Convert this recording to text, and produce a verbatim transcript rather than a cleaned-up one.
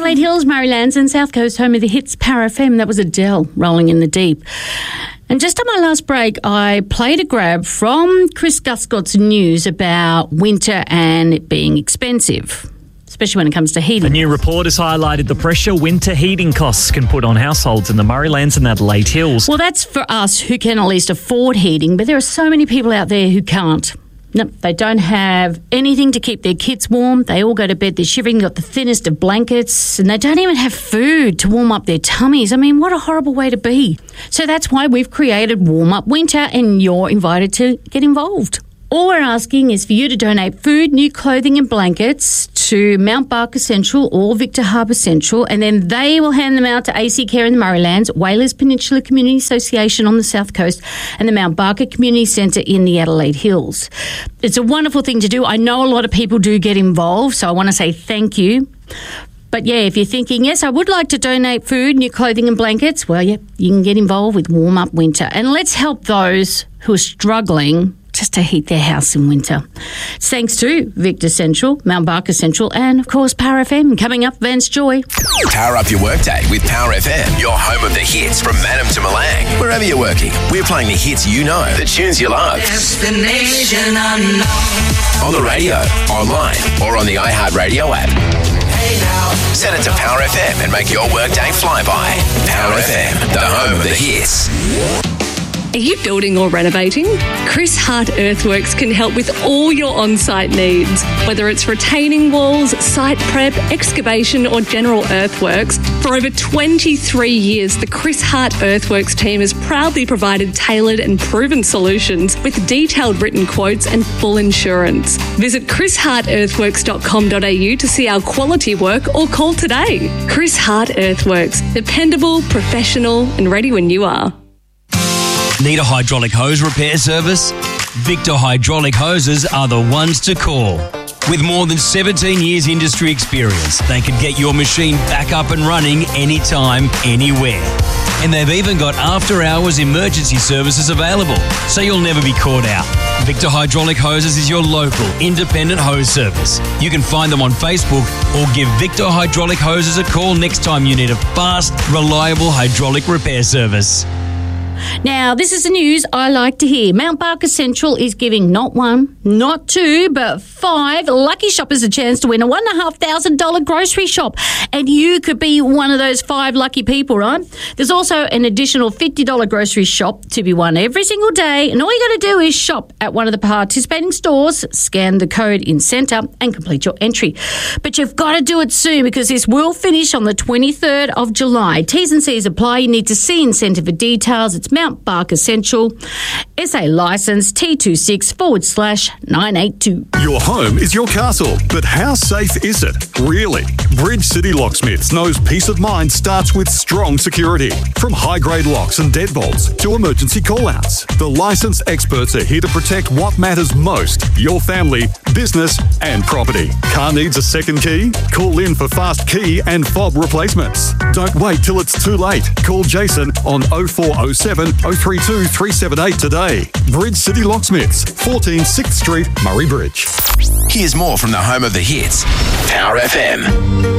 Adelaide Hills, Murraylands and South Coast, home of the hits Power F M. That was Adele, Rolling in the Deep. And just on my last break, I played a grab from Chris Guscott's news about winter and it being expensive, especially when it comes to heating. A new report has highlighted the pressure winter heating costs can put on households in the Murraylands and Adelaide Hills. Well, that's for us who can at least afford heating, but there are so many people out there who can't. No, they don't have anything to keep their kids warm. They all go to bed, they're shivering, got the thinnest of blankets, and they don't even have food to warm up their tummies. I mean, what a horrible way to be. So that's why we've created Warm Up Winter, and you're invited to get involved. All we're asking is for you to donate food, new clothing and blankets to Mount Barker Central or Victor Harbour Central, and then they will hand them out to A C Care in the Murraylands, Whalers Peninsula Community Association on the South Coast, and the Mount Barker Community Centre in the Adelaide Hills. It's a wonderful thing to do. I know a lot of people do get involved, so I want to say thank you. But yeah, if you're thinking, yes, I would like to donate food, new clothing and blankets, well, yeah, you can get involved with Warm Up Winter. And let's help those who are struggling just to heat their house in winter. Thanks to Victor Central, Mount Barker Central, and of course Power F M. Coming up, Vance Joy. Power up your workday with Power F M, your home of the hits from Madam to Malang. Wherever you're working, we're playing the hits you know, the tunes you love. Destination unknown. On the radio, online, or on the iHeartRadio app. Hey now. Set it to Power F M and make your workday fly by. Power F M, the home of the hits. Are you building or renovating? Chris Hart Earthworks can help with all your on-site needs. Whether it's retaining walls, site prep, excavation or general earthworks, for over twenty-three years the Chris Hart Earthworks team has proudly provided tailored and proven solutions with detailed written quotes and full insurance. Visit chris hart earthworks dot com dot a u to see our quality work or call today. Chris Hart Earthworks, dependable, professional and ready when you are. Need a hydraulic hose repair service? Victor Hydraulic Hoses are the ones to call. With more than seventeen years industry experience, they can get your machine back up and running anytime, anywhere. And they've even got after-hours emergency services available, so you'll never be caught out. Victor Hydraulic Hoses is your local, independent hose service. You can find them on Facebook or give Victor Hydraulic Hoses a call next time you need a fast, reliable hydraulic repair service. Now, this is the news I like to hear. Mount Barker Central is giving not one, not two, but five lucky shoppers a chance to win a one thousand five hundred dollars grocery shop. And you could be one of those five lucky people, right? There's also an additional fifty dollars grocery shop to be won every single day. And all you got to do is shop at one of the participating stores, scan the code in centre and complete your entry. But you've got to do it soon because this will finish on the twenty-third of July. T's and C's apply. You need to see incentive for details. It's Mount Barker Central, S A licence T twenty-six forward slash nine eight two. Your home is your castle, but how safe is it? Really? Bridge City Locksmiths knows peace of mind starts with strong security. From high-grade locks and deadbolts to emergency call-outs, the licensed experts are here to protect what matters most, your family, business and property. Car needs a second key? Call in for fast key and fob replacements. Don't wait till it's too late. Call Jason on oh four oh seven, oh three two, three seven eight today. Bridge City Locksmiths, fourteen sixth Street, Murray Bridge. Here's more from the home of the hits, Power F M.